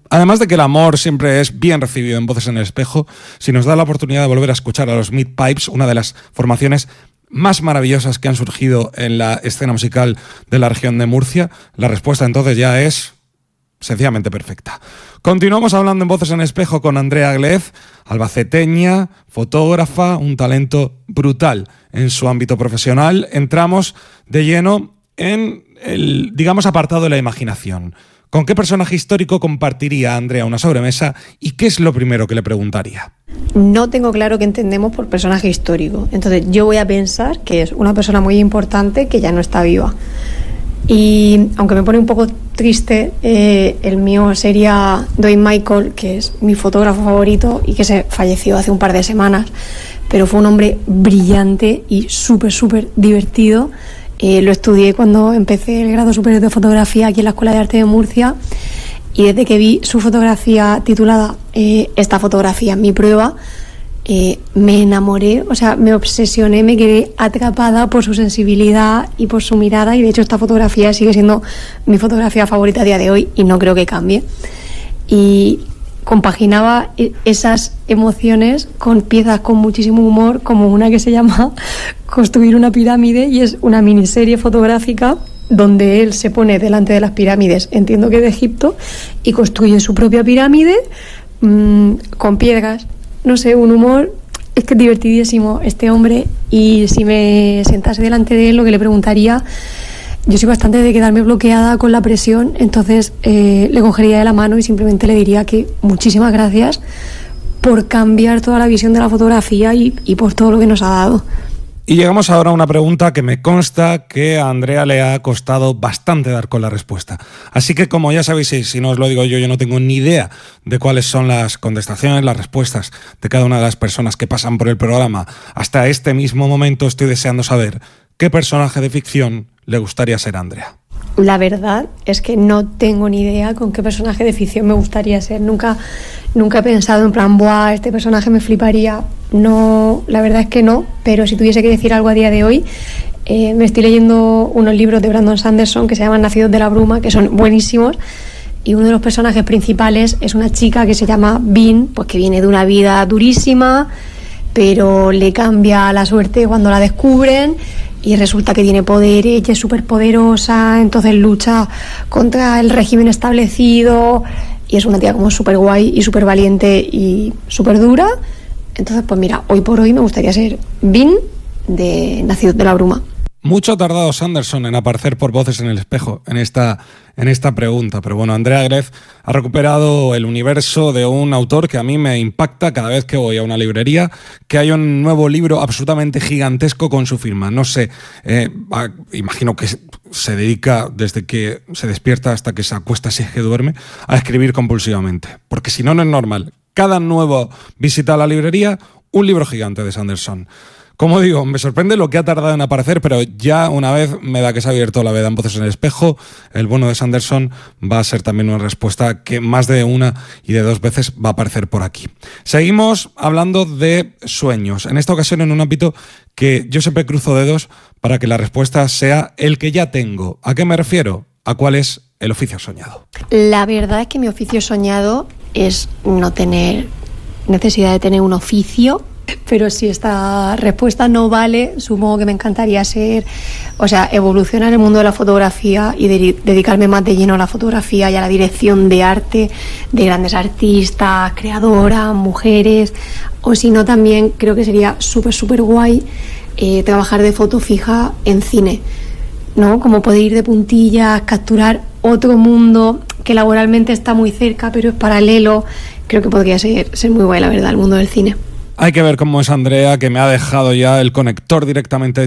Además de que el amor siempre es bien recibido en Voces en el Espejo, si nos da la oportunidad de volver a escuchar a los Meat Pipes, una de las formaciones más maravillosas que han surgido en la escena musical de la región de Murcia, la respuesta entonces ya es sencillamente perfecta. Continuamos hablando en Voces en el Espejo con Andrea Glez, albaceteña, fotógrafa, un talento brutal en su ámbito profesional. Entramos de lleno en el, digamos, apartado de la imaginación. ¿Con qué personaje histórico compartiría Andrea una sobremesa y qué es lo primero que le preguntaría? No tengo claro qué entendemos por personaje histórico. Entonces yo voy a pensar que es una persona muy importante que ya no está viva. Y aunque me pone un poco triste, el mío sería Dwayne Michael, que es mi fotógrafo favorito y que se falleció hace un par de semanas, pero fue un hombre brillante y súper divertido. Lo estudié cuando empecé el grado superior de fotografía aquí en la Escuela de Arte de Murcia, y desde que vi su fotografía titulada Esta fotografía es mi prueba, me enamoré, o sea, me obsesioné, me quedé atrapada por su sensibilidad y por su mirada, y de hecho esta fotografía sigue siendo mi fotografía favorita a día de hoy y no creo que cambie. Y compaginaba esas emociones con piezas con muchísimo humor, como una que se llama Construir una pirámide, y es una miniserie fotográfica donde él se pone delante de las pirámides, entiendo que de Egipto, y construye su propia pirámide con piedras. No sé, un humor, es que es divertidísimo este hombre, y si me sentase delante de él lo que le preguntaría, yo soy bastante de quedarme bloqueada con la presión, entonces le cogería de la mano y simplemente le diría que muchísimas gracias por cambiar toda la visión de la fotografía y por todo lo que nos ha dado. Y llegamos ahora a una pregunta que me consta que a Andrea le ha costado bastante dar con la respuesta. Así que, como ya sabéis, si no os lo digo yo no tengo ni idea de cuáles son las contestaciones, las respuestas de cada una de las personas que pasan por el programa. Hasta este mismo momento estoy deseando saber qué personaje de ficción le gustaría ser a Andrea. La verdad es que no tengo ni idea con qué personaje de ficción me gustaría ser. Nunca he pensado en plan, ¡buah, este personaje me fliparía! No, la verdad es que no, pero si tuviese que decir algo a día de hoy, me estoy leyendo unos libros de Brandon Sanderson que se llaman Nacidos de la Bruma, que son buenísimos, y uno de los personajes principales es una chica que se llama Bean, pues que viene de una vida durísima, pero le cambia la suerte cuando la descubren, y resulta que tiene poder, ella es súper poderosa, entonces lucha contra el régimen establecido, y es una tía como súper guay y súper valiente y súper dura. Entonces, pues mira, hoy por hoy me gustaría ser Bean de Nacidos de la Bruma. Mucho ha tardado Sanderson en aparecer por Voces en el Espejo en esta pregunta, pero bueno, Andrea Glez ha recuperado el universo de un autor que a mí me impacta cada vez que voy a una librería, que hay un nuevo libro absolutamente gigantesco con su firma. No sé, imagino que se dedica desde que se despierta hasta que se acuesta, si es que duerme, a escribir compulsivamente, porque si no, no es normal. Cada nuevo visita a la librería, un libro gigante de Sanderson. Como digo, me sorprende lo que ha tardado en aparecer, pero ya una vez me da que se ha abierto la veda en Voces en el Espejo. El bueno de Sanderson va a ser también una respuesta que más de una y de dos veces va a aparecer por aquí. Seguimos hablando de sueños, en esta ocasión en un ámbito que yo siempre cruzo dedos para que la respuesta sea el que ya tengo. ¿A qué me refiero? ¿A cuál es el oficio soñado? La verdad es que mi oficio soñado es no tener necesidad de tener un oficio. Pero si esta respuesta no vale, supongo que me encantaría evolucionar el mundo de la fotografía y dedicarme más de lleno a la fotografía y a la dirección de arte de grandes artistas, creadoras, mujeres, o si no también creo que sería súper guay trabajar de foto fija en cine, ¿no? Como poder ir de puntillas, capturar otro mundo que laboralmente está muy cerca pero es paralelo. Creo que podría ser muy guay, la verdad, el mundo del cine. Hay que ver cómo es Andrea, que me ha dejado ya el conector directamente